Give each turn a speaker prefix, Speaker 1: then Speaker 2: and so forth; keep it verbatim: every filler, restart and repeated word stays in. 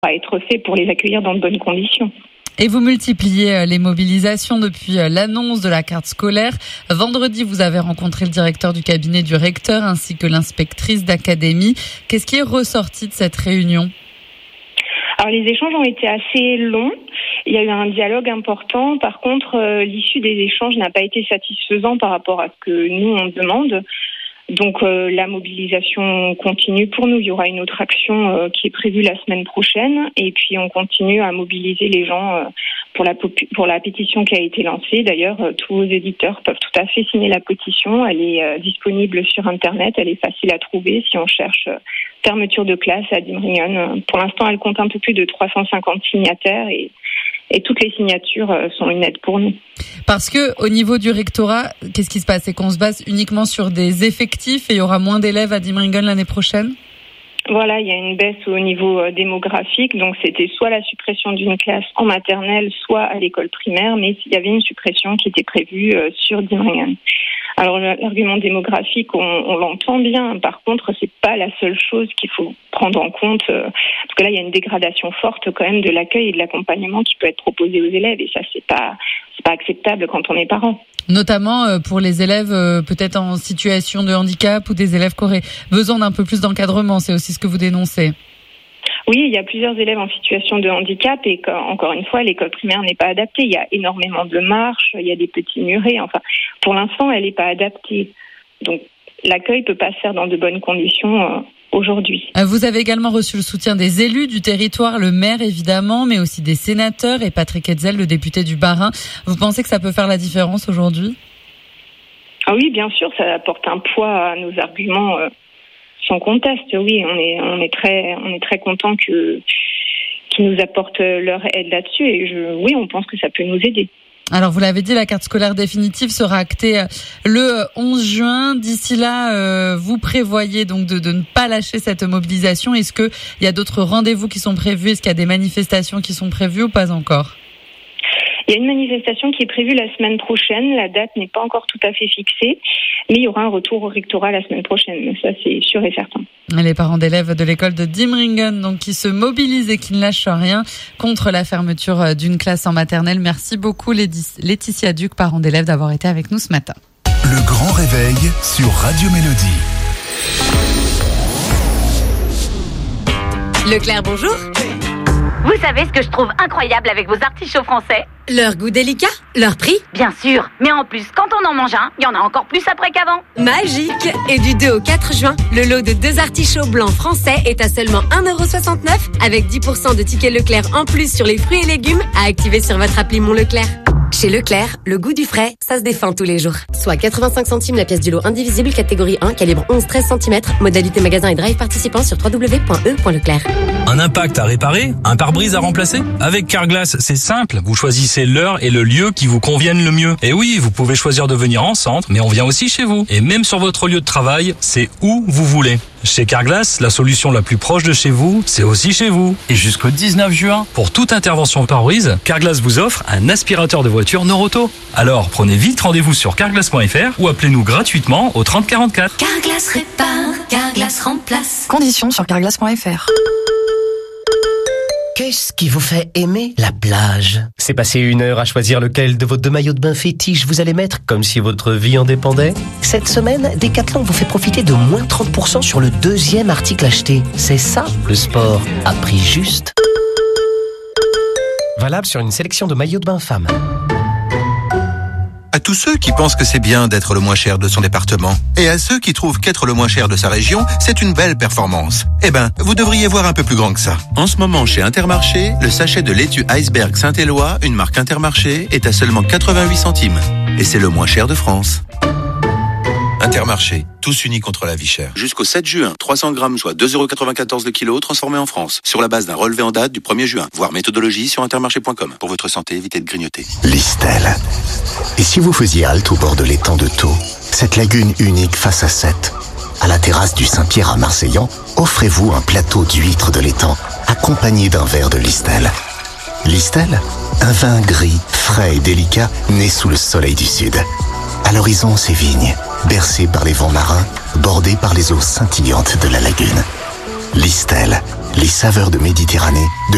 Speaker 1: à être fait pour les accueillir dans de bonnes conditions.
Speaker 2: Et vous multipliez les mobilisations depuis l'annonce de la carte scolaire. Vendredi, vous avez rencontré le directeur du cabinet du recteur ainsi que l'inspectrice d'académie. Qu'est-ce qui est ressorti de cette réunion ?
Speaker 1: Alors les échanges ont été assez longs. Il y a eu un dialogue important. Par contre, euh, l'issue des échanges n'a pas été satisfaisante par rapport à ce que nous on demande. Donc euh, la mobilisation continue pour nous. Il y aura une autre action euh, qui est prévue la semaine prochaine. Et puis on continue à mobiliser les gens euh, pour la popu- pour la pétition qui a été lancée. D'ailleurs, euh, tous vos éditeurs peuvent tout à fait signer la pétition. Elle est euh, disponible sur Internet. Elle est facile à trouver si on cherche euh, fermeture de classe à Diemringen. Pour l'instant, elle compte un peu plus de trois cent cinquante signataires et Et toutes les signatures sont une aide pour nous.
Speaker 2: Parce que au niveau du rectorat, qu'est-ce qui se passe ? C'est qu'on se base uniquement sur des effectifs et il y aura moins d'élèves à Diemringen l'année prochaine ?
Speaker 1: Voilà, il y a une baisse au niveau démographique. Donc c'était soit la suppression d'une classe en maternelle, soit à l'école primaire, mais il y avait une suppression qui était prévue sur Diemringen. Alors l'argument démographique, on, on l'entend bien. Par contre, c'est pas la seule chose qu'il faut prendre en compte, euh, parce que là, il y a une dégradation forte quand même de l'accueil et de l'accompagnement qui peut être proposé aux élèves, et ça, c'est pas, c'est pas acceptable quand on est parent.
Speaker 2: Notamment euh, pour les élèves euh, peut-être en situation de handicap ou des élèves qui auraient besoin d'un peu plus d'encadrement. C'est aussi ce que vous dénoncez.
Speaker 1: Oui, il y a plusieurs élèves en situation de handicap et encore une fois, l'école primaire n'est pas adaptée. Il y a énormément de marches, il y a des petits murets. Enfin, pour l'instant, elle n'est pas adaptée. Donc, l'accueil peut pas se faire dans de bonnes conditions euh, aujourd'hui.
Speaker 2: Vous avez également reçu le soutien des élus du territoire, le maire évidemment, mais aussi des sénateurs et Patrick Hetzel, le député du Bas-Rhin. Vous pensez que ça peut faire la différence aujourd'hui ?
Speaker 1: Ah oui, bien sûr, ça apporte un poids à nos arguments. Euh, Sans conteste, oui, on est on est très on est très content que qu'ils nous apportent leur aide là-dessus et je oui, on pense que ça peut nous aider.
Speaker 2: Alors vous l'avez dit, la carte scolaire définitive sera actée le onze juin. D'ici là, euh, vous prévoyez donc de, de ne pas lâcher cette mobilisation. Est-ce que il y a d'autres rendez-vous qui sont prévus ? Est-ce qu'il y a des manifestations qui sont prévues ou pas encore ?
Speaker 1: Il y a une manifestation qui est prévue la semaine prochaine. La date n'est pas encore tout à fait fixée, mais il y aura un retour au rectorat la semaine prochaine. Ça, c'est sûr et certain.
Speaker 2: Les parents d'élèves de l'école de Diemringen, donc, qui se mobilisent et qui ne lâchent rien contre la fermeture d'une classe en maternelle. Merci beaucoup, Laetitia Duc, parents d'élèves, d'avoir été avec nous ce matin.
Speaker 3: Le grand réveil sur Radio Mélodie.
Speaker 4: Leclerc, bonjour.
Speaker 5: Vous savez ce que je trouve incroyable avec vos artichauts français ?
Speaker 4: Leur goût délicat, leur prix ?
Speaker 5: Bien sûr, mais en plus, quand on en mange un, il y en a encore plus après qu'avant.
Speaker 4: Magique ! Et du deux au quatre juin, le lot de deux artichauts blancs français est à seulement un euro soixante-neuf avec dix pour cent de tickets Leclerc en plus sur les fruits et légumes à activer sur votre appli Mon Leclerc. Chez Leclerc, le goût du frais, ça se défend tous les jours. Soit quatre-vingt-cinq centimes la pièce du lot indivisible catégorie un, calibre onze treize centimètres, modalité magasin et drive participant sur w w w point e point leclerc.
Speaker 6: Un impact à réparer ? Un pare-brise à remplacer ? Avec Carglass, c'est simple. Vous choisissez l'heure et le lieu qui vous conviennent le mieux. Et oui, vous pouvez choisir de venir en centre, mais on vient aussi chez vous. Et même sur votre lieu de travail, c'est où vous voulez. Chez Carglass, la solution la plus proche de chez vous, c'est aussi chez vous. Et jusqu'au dix-neuf juin, pour toute intervention pare-brise, Carglass vous offre un aspirateur de voiture Noroto. Alors, prenez vite rendez-vous sur carglass point f r ou appelez-nous gratuitement au trente quarante-quatre.
Speaker 7: Carglass répare, Carglass remplace.
Speaker 8: Conditions sur carglass point f r.
Speaker 9: Qu'est-ce qui vous fait aimer la plage ? C'est passer une heure à choisir lequel de vos deux maillots de bain fétiches vous allez mettre, comme si votre vie en dépendait ? Cette semaine, Decathlon vous fait profiter de moins trente pour cent sur le deuxième article acheté. C'est ça, le sport à prix juste. Valable sur une sélection de maillots de bain femmes.
Speaker 10: À tous ceux qui pensent que c'est bien d'être le moins cher de son département, et à ceux qui trouvent qu'être le moins cher de sa région, c'est une belle performance. Eh ben, vous devriez voir un peu plus grand que ça. En ce moment, chez Intermarché, le sachet de laitue Iceberg Saint-Éloi, une marque Intermarché, est à seulement quatre-vingt-huit centimes. Et c'est le moins cher de France. Intermarché, tous unis contre la vie chère. Jusqu'au sept juin, trois cents grammes, soit deux euros quatre-vingt-quatorze le kilo, transformés en France. Sur la base d'un relevé en date du premier juin. Voir méthodologie sur intermarché point com. Pour votre santé, évitez de grignoter.
Speaker 11: Listel. Et si vous faisiez halte au bord de l'étang de Thau, cette lagune unique face à Sète, à la terrasse du Saint-Pierre à Marseillan, offrez-vous un plateau d'huîtres de l'étang, accompagné d'un verre de Listel. Listel, un vin gris, frais et délicat, né sous le soleil du sud. À l'horizon, ces vignes, bercées par les vents marins, bordées par les eaux scintillantes de la lagune. Listel, les saveurs de Méditerranée, de